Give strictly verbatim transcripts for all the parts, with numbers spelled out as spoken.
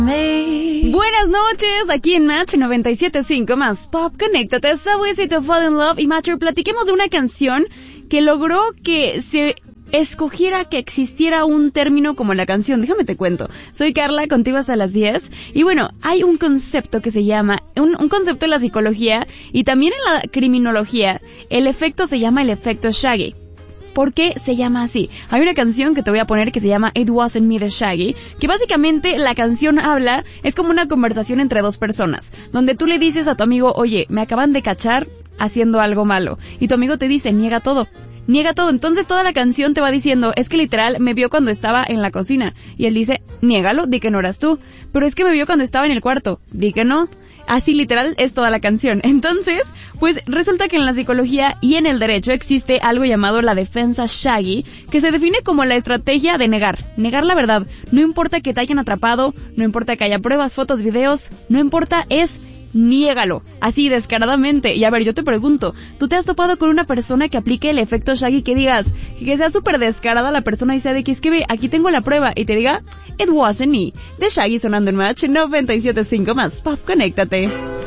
Buenas noches, aquí en Match noventa y siete punto cinco más Pop, conéctate, Subway, to Fall in Love y Matter. Platiquemos de una canción que logró que se escogiera que existiera un término como la canción. Déjame te cuento. Soy Carla, contigo hasta las diez. Y bueno, hay un concepto que se llama, un, un concepto en la psicología y también en la criminología. El efecto se llama el efecto Shaggy. ¿Por qué se llama así? Hay una canción que te voy a poner que se llama It Wasn't Me de Shaggy, que básicamente la canción habla, es como una conversación entre dos personas, donde tú le dices a tu amigo, oye, me acaban de cachar haciendo algo malo, y tu amigo te dice, niega todo. Niega todo, entonces toda la canción te va diciendo, es que literal me vio cuando estaba en la cocina, y él dice, niégalo, di que no eras tú, pero es que me vio cuando estaba en el cuarto, di que no. Así literal es toda la canción. Entonces, pues resulta que en la psicología y en el derecho existe algo llamado la defensa Shaggy, que se define como la estrategia de negar, negar la verdad. No importa que te hayan atrapado, no importa que haya pruebas, fotos, videos, no importa, es niégalo, así descaradamente. Y a ver, yo te pregunto, ¿tú te has topado con una persona que aplique el efecto Shaggy, que digas, que sea súper descarada la persona y sea de que es que ve, aquí tengo la prueba, y te diga, It Wasn't Me, de Shaggy sonando en Match noventa y siete punto cinco más Pop, conéctate.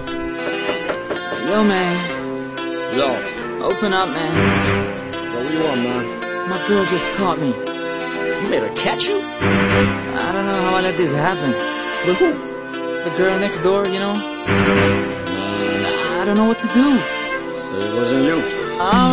Yo, man. Yo. Open up, man. Yo, what you want, man? My girl just caught me. You made her catch you? I don't know how I let this happen. With who? The girl next door, you know? Man, I don't know what to do. so it wasn't you. Oh.